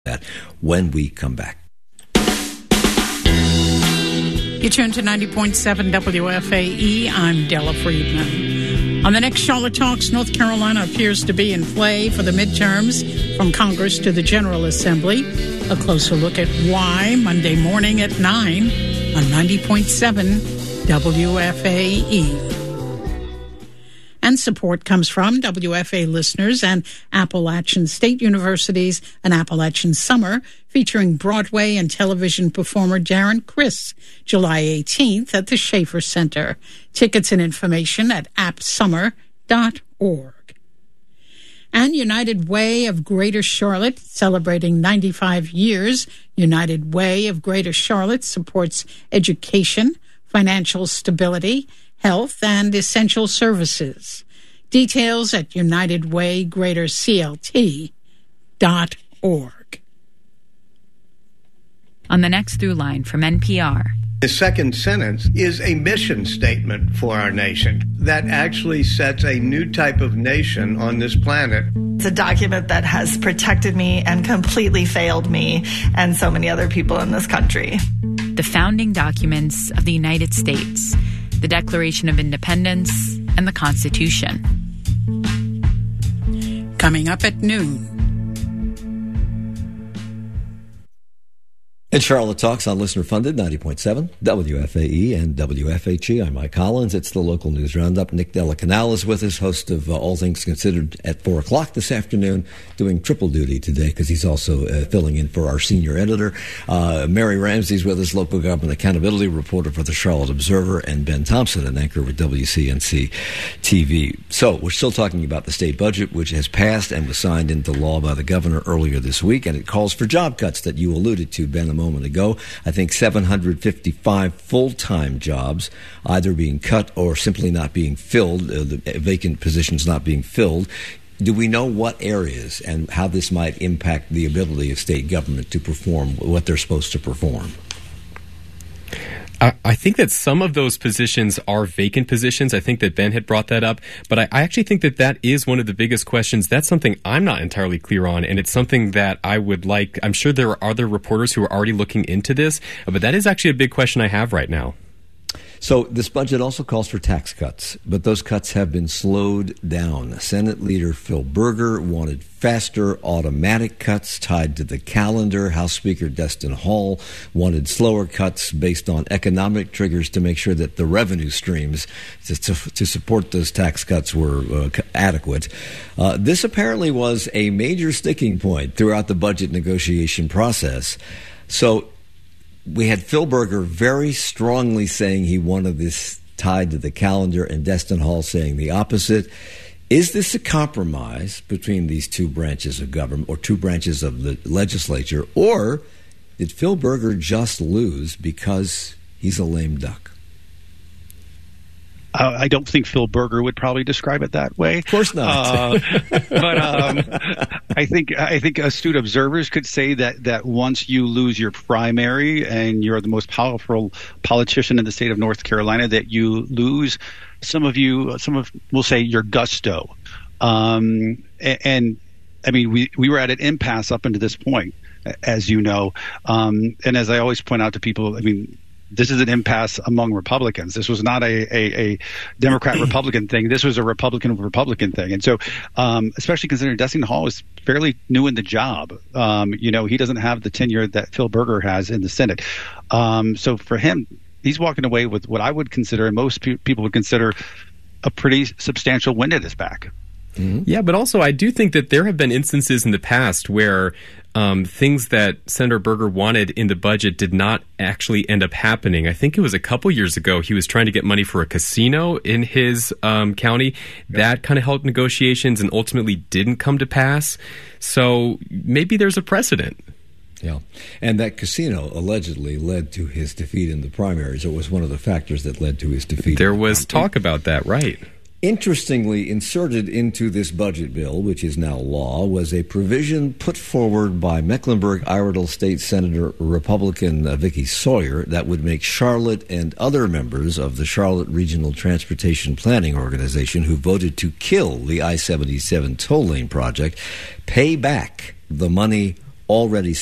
that when we come back. You tune to 90.7 WFAE. I'm Della Friedman. On the next Charlotte Talks, North Carolina appears to be in play for the midterms from Congress to the General Assembly. A closer look at why Monday morning at 9 on 90.7 WFAE. And support comes from WFA listeners and Appalachian State University's An Appalachian Summer, featuring Broadway and television performer Darren Criss, July 18th at the Schaefer Center. Tickets and information at appsummer.org. And United Way of Greater Charlotte, celebrating 95 years. United Way of Greater Charlotte supports education, financial stability, health, and essential services. Details at UnitedWayGreaterCLT.org. On the next Through Line from NPR. The second sentence is a mission statement for our nation that actually sets a new type of nation on this planet. It's a document that has protected me and completely failed me and so many other people in this country. The founding documents of the United States, the Declaration of Independence, and the Constitution. Coming up at noon. And Charlotte Talks on listener-funded 90.7 WFAE and WFHE. I'm Mike Collins. It's the local news roundup. Nick Della Canal is with us, host of All Things Considered at 4 o'clock this afternoon, doing triple duty today because he's also filling in for our senior editor. Mary Ramsey's with us, local government accountability reporter for the Charlotte Observer, and Ben Thompson, an anchor with WCNC TV. So we're still talking about the state budget, which has passed and was signed into law by the governor earlier this week, and it calls for job cuts that you alluded to, Ben, a moment ago. I think 755 full-time jobs either being cut or simply not being filled, the vacant positions not being filled. Do we know what areas and how this might impact the ability of state government to perform what they're supposed to perform? I think that some of those positions are vacant positions. I think that Ben had brought that up. But I actually think that that is one of the biggest questions. That's something I'm not entirely clear on, and it's something that I would like. I'm sure there are other reporters who are already looking into this, but that is actually a big question I have right now. So this budget also calls for tax cuts, but those cuts have been slowed down. Senate Leader Phil Berger wanted faster automatic cuts tied to the calendar. House Speaker Destin Hall wanted slower cuts based on economic triggers to make sure that the revenue streams to support those tax cuts were adequate. This apparently was a major sticking point throughout the budget negotiation process. So we had Phil Berger very strongly saying he wanted this tied to the calendar and Destin Hall saying the opposite. Is this a compromise between these two branches of government or two branches of the legislature, or did Phil Berger just lose because he's a lame duck? I don't think Phil Berger would probably describe it that way. Of course not. But I think astute observers could say that once you lose your primary and you're the most powerful politician in the state of North Carolina, that you lose some of we'll say your gusto. And I mean, we were at an impasse up until this point, as you know. And as I always point out to people, I mean, this is an impasse among Republicans. This was not a Democrat-Republican thing. This was a Republican-Republican thing. And so, especially considering Destin Hall is fairly new in the job, he doesn't have the tenure that Phil Berger has in the Senate. So for him, he's walking away with what I would consider, and most people would consider, a pretty substantial wind at his back. Mm-hmm. Yeah, but also I do think that there have been instances in the past where things that Senator Berger wanted in the budget did not actually end up happening. I think it was a couple years ago he was trying to get money for a casino in his county. That kind of helped negotiations and ultimately didn't come to pass. So maybe there's a precedent. Yeah, and that casino allegedly led to his defeat in the primaries. It was one of the factors that led to his defeat. There was talk about that, right? Interestingly, inserted into this budget bill, which is now law, was a provision put forward by Mecklenburg-Iredell State Senator Republican Vicky Sawyer that would make Charlotte and other members of the Charlotte Regional Transportation Planning Organization who voted to kill the I-77 toll lane project pay back the money already